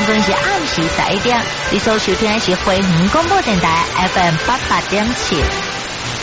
准是暗时11点，你所收听的是花园广播电台 FM 88.7。